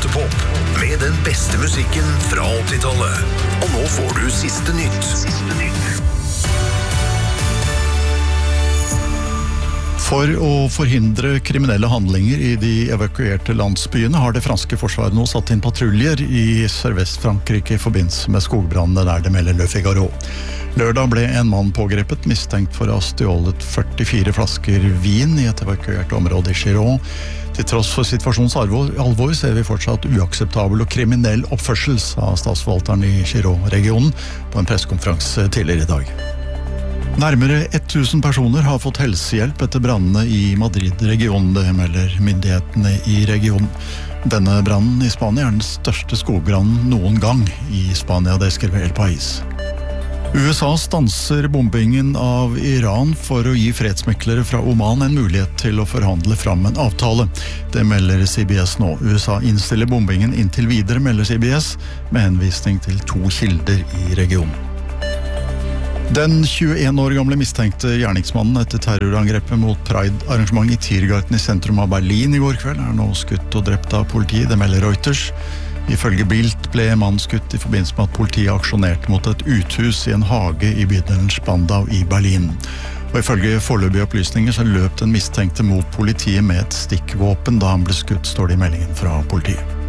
Teaterpop med den beste musikken fra 80-tallet. Og nå får du siste nytt. For å forhindre kriminelle handlinger i de evakuerte landsbyene har det franske forsvaret nå satt inn patruljer i Sørvest-Frankrike i forbindelse med skogbrannene der det melder Le Figaro. Lørdag ble en mann pågrepet, mistenkt for å ha stjålet 44 flasker vin i et evakuert område i Giron. Til tross for situasjonens alvor ser vi fortsatt uakseptabel og kriminell oppførsel, sa statsforvalteren i Giron-regionen på en pressekonferanse tidligere i dag. Nærmere 1000 personer har fått helsehjelp etter brannene i Madrid-regionen, det melder myndighetene i regionen. Denne brannen i Spania er den største skogbrannen noen gang i Spania, det skriver El País. USA stanser bombingen av Iran for å gi fredsmeklere fra Oman en mulighet til å forhandle fram en avtale. Det melder CBS nå. USA innstiller bombingen inntil videre, melder CBS, med henvisning til 2 kilder i regionen. Den 21 år gamle mistenkte gjerningsmannen etter terrorangrepet mot Pride-arrangement i Tiergarten i sentrum av Berlin i går kveld er nå skutt og drept av politiet, det melder Reuters. Ifølge Bild ble mannen skutt i forbindelse med at politiet aksjonerte mot et uthus i en hage i bydelen Spandau i Berlin. Og ifølge foreløpige opplysninger så løp den mistenkte mot politiet med et stikkvåpen da han ble skutt, står det i meldingen fra politiet.